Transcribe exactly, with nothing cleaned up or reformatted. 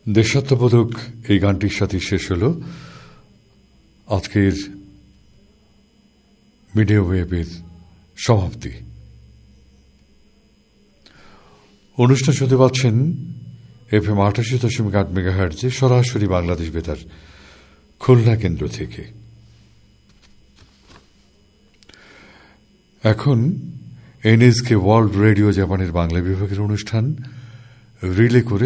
দেশাত্মবোধক এই গানটির সাথে শেষ হল আজকের মিডিয়া ওয়েভের সমাপ্তি। অনুষ্ঠান শুনতে পাচ্ছেন এফ এম আটাশি দশমিক আট মেগাহার্টজে সরাসরি বাংলাদেশ বেতার খুলনা কেন্দ্র থেকে। এখন এনএসকে ওয়ার্ল্ড রেডিও জাপানের বাংলা বিভাগের অনুষ্ঠান রিলে করে